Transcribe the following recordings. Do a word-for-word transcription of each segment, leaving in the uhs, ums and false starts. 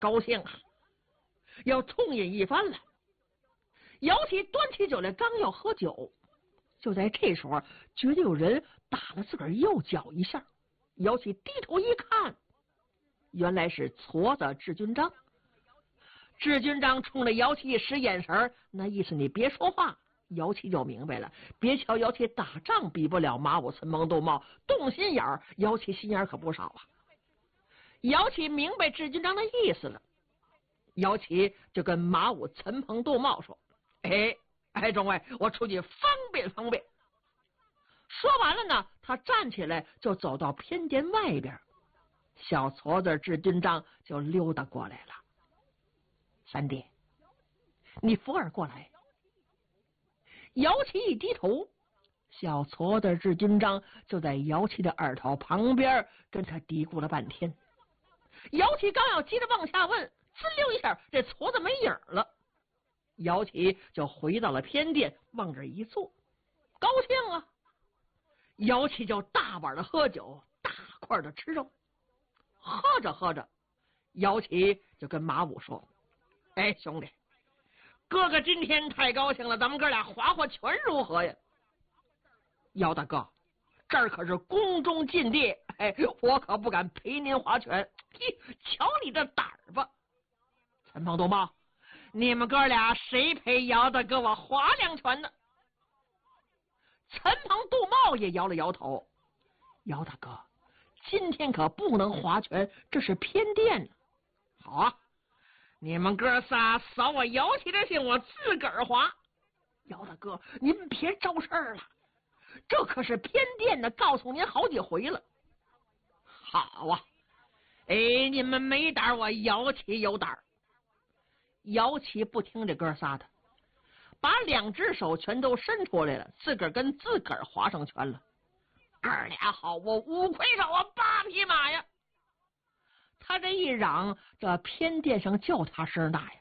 高兴啊，要痛饮一番了。姚七端起酒来，刚要喝酒，就在这时候，觉得有人打了自个儿右脚一下。姚七低头一看，原来是矬子智军章。智军章冲着姚七一使眼神，那意思你别说话。姚七就明白了，别瞧姚七打仗比不了马武岑彭杜茂，动心眼儿，姚七心眼儿可不少啊。姚七明白智军章的意思了，姚七就跟马武岑彭杜茂说：“哎哎，众位，我出去方便方便。”说完了呢，他站起来就走到偏殿外边，小矬子智军章就溜达过来了。三弟，你扶耳过来。姚七一低头，小矬子智军章就在姚七的耳朵旁边跟他嘀咕了半天。姚七刚要急着往下问，滋溜一下，这矬子没影了。姚七就回到了偏殿，往这一坐，高兴啊。姚七就大碗的喝酒，大块的吃肉。喝着喝着，姚七就跟马武说：“哎，兄弟，哥哥今天太高兴了，咱们哥俩划划拳如何呀？”姚大哥，这儿可是宫中禁地，哎，我可不敢陪您划拳。嘿，瞧你这胆儿吧！岑彭杜茂，你们哥俩谁陪姚大哥我划两拳呢？岑彭杜茂也摇了摇头：“姚大哥，今天可不能划拳，这是偏殿呢。”“好啊，你们哥仨扫我姚七的兴，我自个儿划。”“姚大哥，您别招事儿了，这可是偏殿呢，告诉您好几回了。”“好啊，哎，你们没胆，我姚七有胆。”姚七不听这哥仨的，把两只手全都伸出来了，自个儿跟自个儿划上拳了。哥俩好，我五魁首啊，八匹马呀！他这一嚷，这偏殿上叫他声大呀。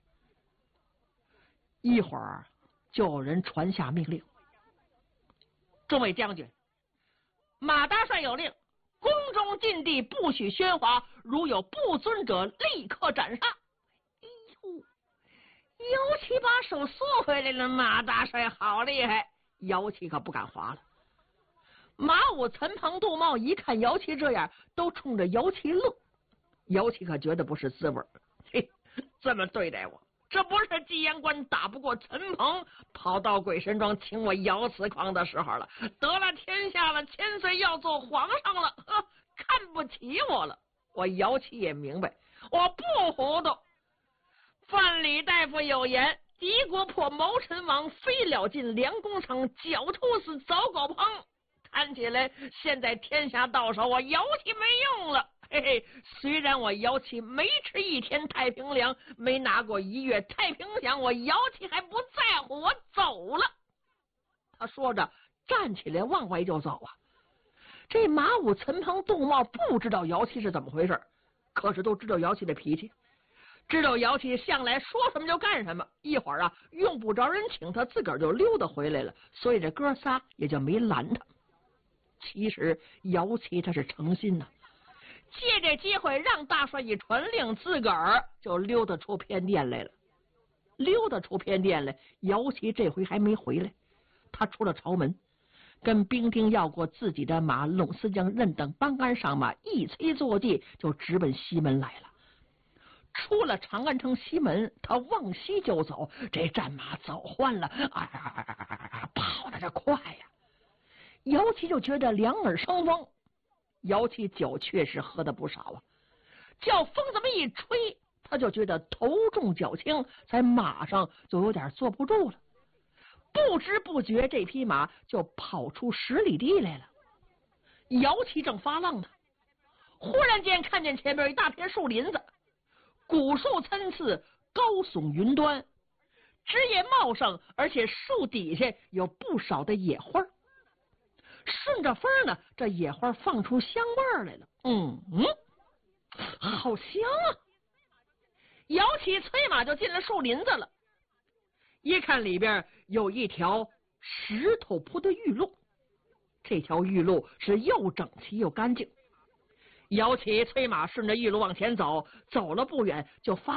一会儿就有人传下命令：“众位将军，马大帅有令，宫中禁地不许喧哗，如有不遵者，立刻斩杀。”哎呦，姚七把手缩回来了。马大帅好厉害，姚七可不敢划了。马武岑彭杜茂一看姚七这样，都冲着姚七乐。姚七可觉得不是滋味，嘿，这么对待我，这不是济阳关打不过岑彭，跑到鬼神庄请我姚瓷矿的时候了。得了天下了，千岁要做皇上了，呵，看不起我了。我姚七也明白，我不糊涂。范蠡大夫有言：“敌国破谋臣王，非了尽良弓藏，狡兔死，走狗烹。”看起来现在天下到手，我姚七没用了。嘿嘿，虽然我姚七没吃一天太平粮，没拿过一月太平饷，我姚七还不在乎，我走了。他说着站起来往外就走啊。这马武岑彭杜茂不知道姚七是怎么回事，可是都知道姚七的脾气，知道姚七向来说什么就干什么，一会儿啊用不着人请，他自个儿就溜达回来了，所以这哥仨也就没拦他。其实姚七他是诚心呐、啊，借这机会让大帅一传令，自个儿就溜达出偏殿来了。溜达出偏殿来，姚七这回还没回来，他出了朝门，跟兵丁要过自己的马，陇司将任等帮鞍上马，一催坐骑就直奔西门来了。出了长安城西门，他往西就走，这战马走欢了，啊，跑得这快呀！姚七就觉得两耳生风，姚七酒确实喝的不少啊，叫风这么一吹，他就觉得头重脚轻，在马上就有点坐不住了。不知不觉这匹马就跑出十里地来了。姚七正发愣呢，忽然间看见前面一大片树林子，古树参差，高耸云端，枝叶茂盛，而且树底下有不少的野花。顺着风呢，这野花放出香味来了。嗯嗯，好香啊！姚七催马就进了树林子了。一看里边有一条石头铺的玉路，这条玉路是又整齐又干净。姚七催马顺着玉路往前走，走了不远就发